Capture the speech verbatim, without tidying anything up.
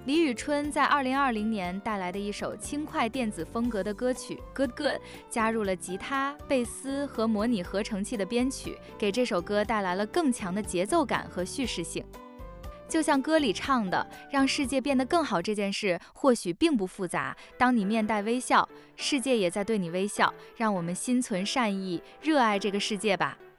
李宇春在二零二零年带来的一首轻快电子风格的歌曲《Good Good》，加入了吉他、贝斯和模拟合成器的编曲，给这首歌带来了更强的节奏感和叙事性。就像歌里唱的，让世界变得更好这件事或许并不复杂，当你面带微笑，世界也在对你微笑，让我们心存善意，热爱这个世界吧。